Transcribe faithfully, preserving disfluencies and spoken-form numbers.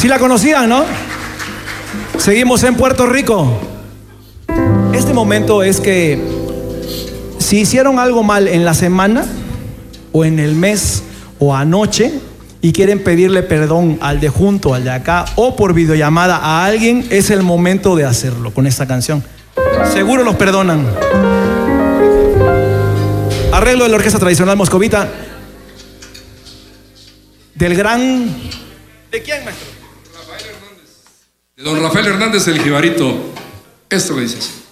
¿Sí la conocían, no? Seguimos en Puerto Rico. Este momento es que si hicieron algo mal en la semana o en el mes o anoche y quieren pedirle perdón al de junto, al de acá o por videollamada a alguien, es el momento de hacerlo con esta canción. Seguro los perdonan. Arreglo de la Orquesta Tradicional Moscovita del gran... ¿De quién, maestro? Rafael Hernández. De don Rafael Hernández, el jibarito. Esto que dices.